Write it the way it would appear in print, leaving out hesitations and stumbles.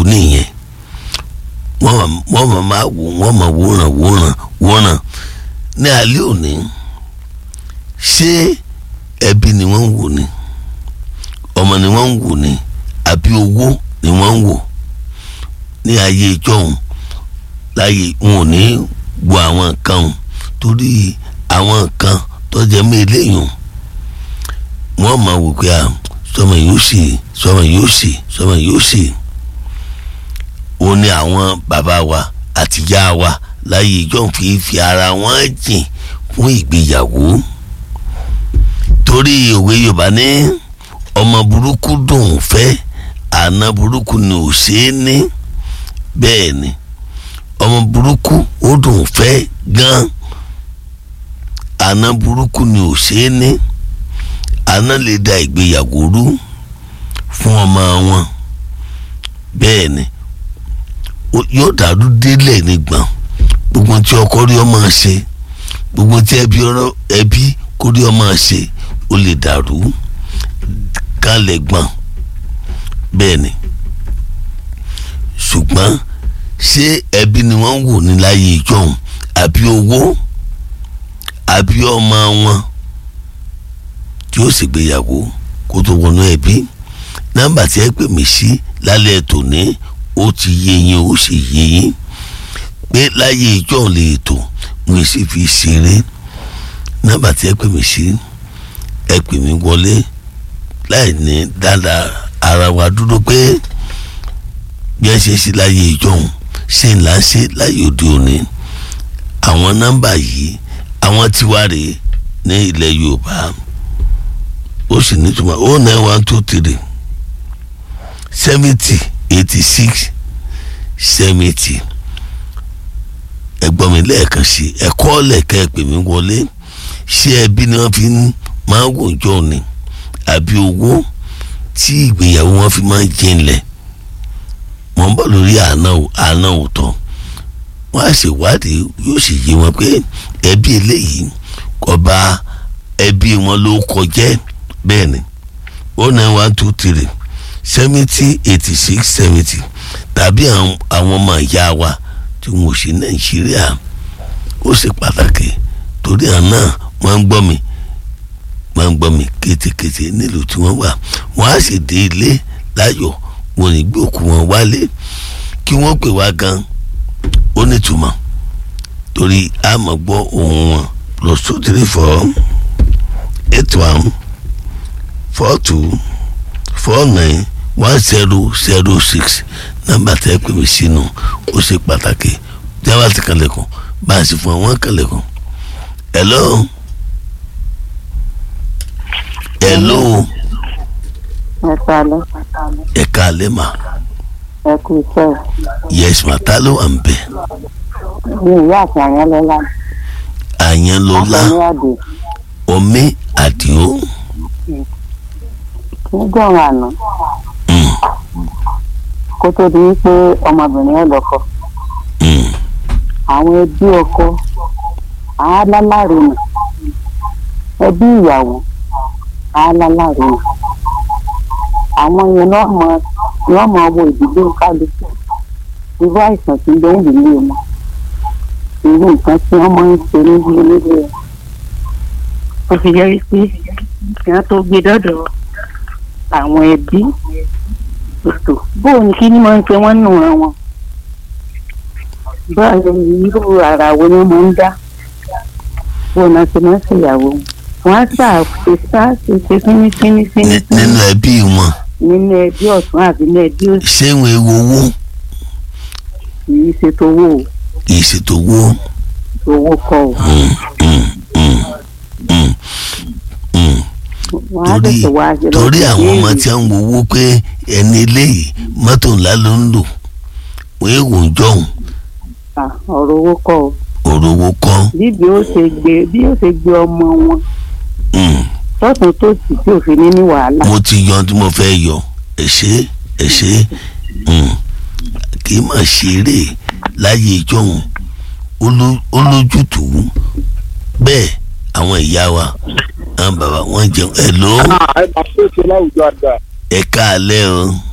nìyẹn wọ́n máa wò wọ́n máa wòran ní alẹ́ òní ṣé ẹbí ni wọ́n ń wò ni ọmọ ni wọ́n ń wò ni àbí owó ni wọ́n ń wò ní ayé ìjọ́un láyé wọn ò ní wo àwọn nǹkan torí àwọn nǹkan tó jẹ́ mọ́ eléyìí wọ́n máa wò pé sọmọ yóò sì ó ní àwọn bàbá wa àti ìyá wa láyé ìjọ́un fi ara wọn jìn fún ìgbéyàwó torí òwe Yorùbá ní ọmọ burúkú dùn fẹ́ àna burúkú ni ò ṣe é ní bẹ́ẹ̀ ni ọmọ burúkú ó dùn fẹ́ gan àna burúkú ni ò ṣe é ní àna lè da ìgbéyàwó rú fún ọmọ wọn bẹ́ẹ̀ ni yóò dàrú délẹ̀ nígbọ̀n gbogbo tí ọkọ rí ọmọ ṣe gbogbo tí ẹbí kó rí ọmọ ṣe ó lè dàrú kálẹ̀ gbọ̀n bẹ́ẹ̀ ni ṣùgbọ́n ṣé ẹbí ni wọ́n ń wò ní láyé ìjọ́un àbí owó àbí ọmọ wọn tí ó ṣègbéyàwó kó tó wọnú ẹbí nọ́mbà tí ẹ pè mí sí lálẹ́ tòní ó ti yé yín ó sì yé yín pé láyé ìjọ́un lè tò mo sì fi ṣeré nọ́mbà tí ẹ pè mí sí ẹ pè mí wọlé láì ní dáadáa ara wa dúró pé bí ẹ ṣe sí láyé ìjọ́un ṣe ńlá ṣe láyé òde òní àwọn nọ́mbà yìí àwọn tiwa rèé ní ilẹ̀ Yorùbá ó sì nítumọ̀ 09123 70 86 70 ẹ̀gbọ́n mi lẹ́ẹ̀kan sí ẹ̀kọ́ lẹ̀kẹ́ pè mí wọlé ṣé ẹbí ni wọ́n fi máa ń wòjọ́ ni àbí owó tí ìgbéyàwó wọn fi máa ń jinlẹ̀ wọ́n bọ̀ lórí àná òótọ́ wọ́n á ṣèwádìí yóò sì yé wọn pé ẹbí eléyìí kò bà ẹbí wọn ló kọjẹ́ bẹ́ẹ̀ ni 09123 70 86 70 tàbí àwọn ọmọ ìyá wa tí wọn ò sí Nàìjíríà ó ṣe pàtàkì torí àná wọ́n ń gbọ́ mi kétékété nílùú tí wọ́n wà wọ́n á sì dé ilé láyọ̀ wọn ní gbé òkú wọn wálé kí wọ́n pè wá gan ó nítumọ̀ torí a máa gbọ́ ohùn wọn +234 81 42 49 1006 nọ́mbà tẹ́ pè mí sínú ó ṣe pàtàkì tí a bá ti kànlẹ̀kùn bá a sì fún àwọn kànlẹ̀kùn. hello. ẹ káalẹ́ mà. ẹ kú iṣẹ́. yes ma ta ló wà ń bẹ̀. mi ìyá àti Àyànlọ́lá. Àyànlọ́lá omi àdìo. nígbà àná kó tó di pé ọmọbìnrin ẹ lọ́kọ àwọn ẹbí ọkọ alálàrínà ẹbí ìyàwó alálàrínà àwọn yẹn náà mọ owó ìdílé kálukú irú àìsàn tí ń bẹ nílé wọn irú nǹkan tí wọ́n máa ń ṣe nílé ẹ̀ ó fi jẹ́ wípé kí wọ́n tó gbé dọ́dọ̀ àwọn ẹbí ètò bóun ni kí ni máa ń pe wọ́n nù wọn báyọ̀ irú ara wo ni wọ́n máa ń dá bóun náà ṣe máa ń ṣèyàwó wọn á ṣe fínífíní. nínú ẹbí wọn. nínú ẹbí ọ̀tún àbí nínú ẹbí òsì. ṣé wọn ewu owó. kìí ṣètò owó. kìí ṣètò owó. owó kọ́ o. torí àwọn ọmọ tí wọ́n ń wo owó pé ẹni eléyìí mọ́tò ńlá ló ń lò wọ́n èèwọ̀ ń jọ̀hún. ọ̀rọ̀ owó kọ́ o. ọ̀rọ̀ owó kọ́. bí ó ṣe gbé ọmọ wọn. tọ́tún tó sì tí ò fi ní wàhálà. mo ti yan tí mo fẹ́ yọ ẹ ṣe kì í mà ṣeré láyé ìjọhún ó lójútùú bẹ́ẹ̀ àwọn ìyá wa àwọn bàbá wọn jẹun ẹ ló. ẹ máa ṣèṣe láwùjọ àgbà. ẹ káalẹ́ o.